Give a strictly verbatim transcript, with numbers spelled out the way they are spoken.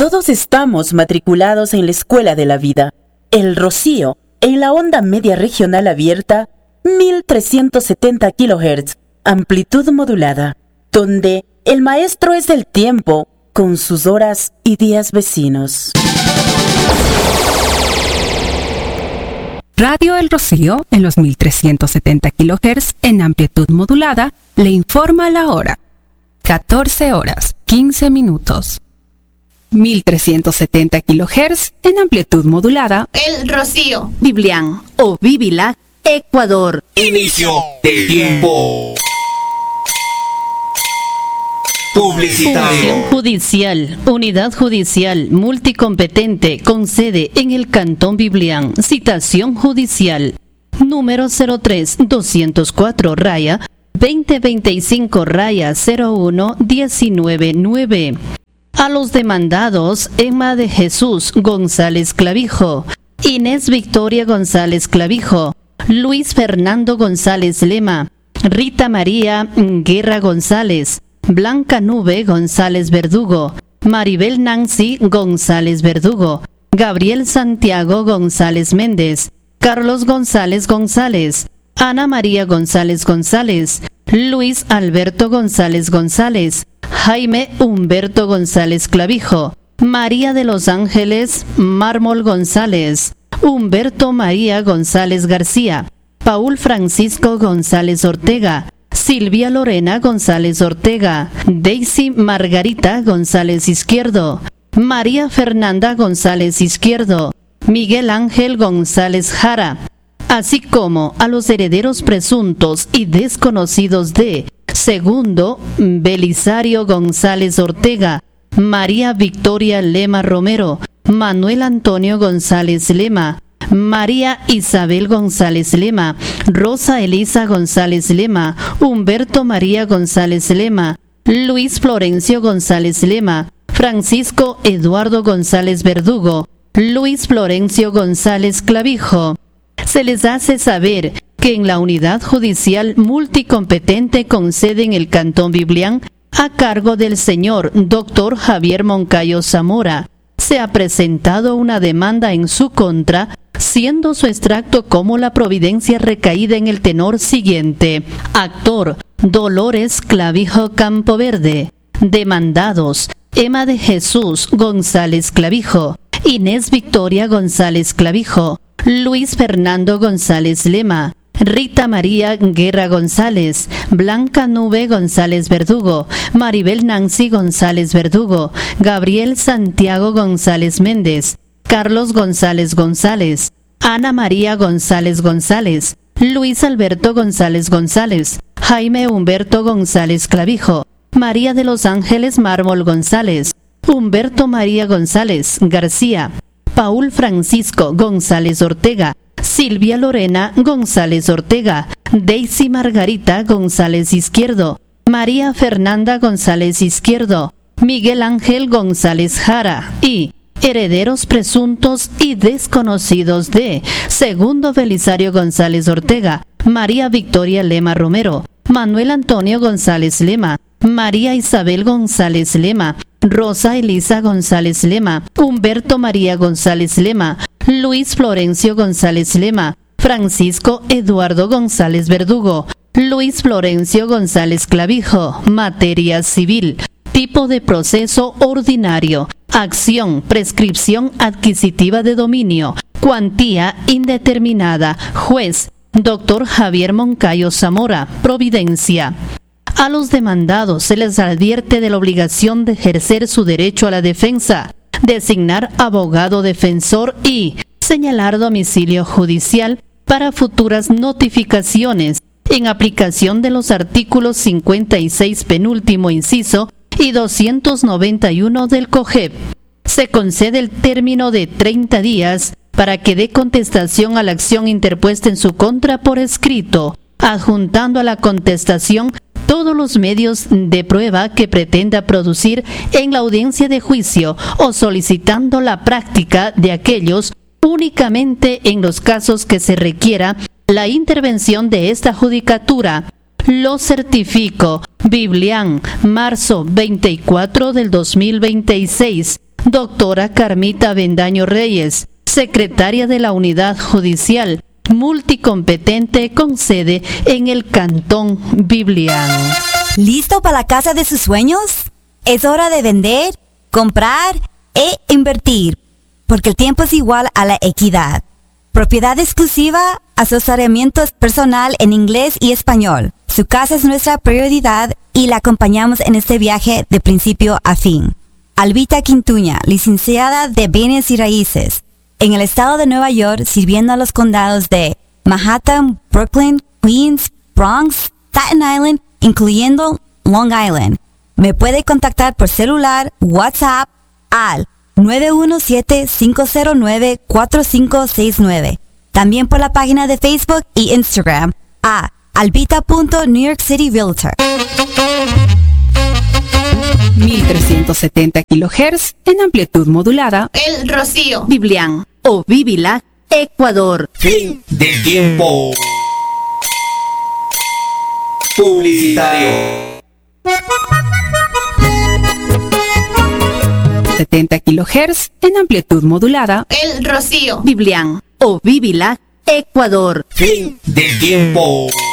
Todos estamos matriculados en la Escuela de la Vida, El Rocío, en la onda media regional abierta, mil trescientos setenta kilohertz, amplitud modulada, donde el maestro es el tiempo, con sus horas y días vecinos. Radio El Rocío, en los mil trescientos setenta kilohertz, en amplitud modulada, le informa la hora. catorce horas, quince minutos. mil trescientos setenta kilohertz, en amplitud modulada, El Rocío, Biblián o Bibilac, Ecuador. Inicio del tiempo publicitario. Función judicial, unidad judicial multicompetente con sede en el Cantón Biblián. Citación judicial número cero tres doscientos cuatro raya veinte veinticinco raya cero uno diecinueve nueve. A los demandados: Emma de Jesús González Clavijo, Inés Victoria González Clavijo, Luis Fernando González Lema, Rita María Guerra González, Blanca Nube González Verdugo, Maribel Nancy González Verdugo, Gabriel Santiago González Méndez, Carlos González González, Ana María González González, Luis Alberto González González, Jaime Humberto González Clavijo, María de los Ángeles Mármol González, Humberto María González García, Paul Francisco González Ortega, Silvia Lorena González Ortega, Daisy Margarita González Izquierdo, María Fernanda González Izquierdo, Miguel Ángel González Jara, así como a los herederos presuntos y desconocidos de Segundo Belisario González Ortega, María Victoria Lema Romero, Manuel Antonio González Lema, María Isabel González Lema, Rosa Elisa González Lema, Humberto María González Lema, Luis Florencio González Lema, Francisco Eduardo González Verdugo, Luis Florencio González Clavijo. Se les hace saber que en la unidad judicial multicompetente con sede en el Cantón Biblián, a cargo del señor doctor Javier Moncayo Zamora, se ha presentado una demanda en su contra, siendo su extracto como la providencia recaída en el tenor siguiente: actor Dolores Clavijo Campoverde. Demandados: Emma de Jesús González Clavijo, Inés Victoria González Clavijo, Luis Fernando González Lema, Rita María Guerra González, Blanca Nube González Verdugo, Maribel Nancy González Verdugo, Gabriel Santiago González Méndez, Carlos González González, Ana María González González, Luis Alberto González González, Jaime Humberto González Clavijo, María de los Ángeles Mármol González, Humberto María González García, Paul Francisco González Ortega, Silvia Lorena González Ortega, Daisy Margarita González Izquierdo, María Fernanda González Izquierdo, Miguel Ángel González Jara y herederos presuntos y desconocidos de Segundo Belisario González Ortega, María Victoria Lema Romero, Manuel Antonio González Lema, María Isabel González Lema, Rosa Elisa González Lema, Humberto María González Lema, Luis Florencio González Lema, Francisco Eduardo González Verdugo, Luis Florencio González Clavijo. Materia civil. Tipo de proceso ordinario. Acción, prescripción adquisitiva de dominio. Cuantía indeterminada. Juez, doctor Javier Moncayo Zamora. Providencia. A los demandados se les advierte de la obligación de ejercer su derecho a la defensa, designar abogado defensor y señalar domicilio judicial para futuras notificaciones, en aplicación de los artículos cincuenta y seis penúltimo inciso y doscientos noventa y uno del COGEP. Se concede el término de treinta días para que dé contestación a la acción interpuesta en su contra por escrito, adjuntando a la contestación todos los medios de prueba que pretenda producir en la audiencia de juicio o solicitando la práctica de aquellos únicamente en los casos que se requiera la intervención de esta judicatura. Lo certifico. Biblián, marzo veinticuatro del dos mil veintiséis. Doctora Carmita Bendaño Reyes, secretaria de la Unidad Judicial Multicompetente con sede en el Cantón Biblián. ¿Listo para la casa de sus sueños? Es hora de vender, comprar e invertir, porque el tiempo es igual a la equidad. Propiedad exclusiva, asesoramiento personal en inglés y español. Su casa es nuestra prioridad y la acompañamos en este viaje de principio a fin. Albita Quintuña, licenciada de Bienes y Raíces, en el estado de Nueva York, sirviendo a los condados de Manhattan, Brooklyn, Queens, Bronx, Staten Island, incluyendo Long Island. Me puede contactar por celular, WhatsApp al nueve uno siete, cinco cero nueve, cuatro cinco seis nueve. También por la página de Facebook y Instagram a albita punto new york city realtor. mil trescientos setenta kilohertz en amplitud modulada. El Rocío. Biblián o Bibilac, Ecuador. Fin del tiempo publicitario. setenta kilohertz en amplitud modulada. El Rocío. Biblián o Bibilac, Ecuador. Fin del tiempo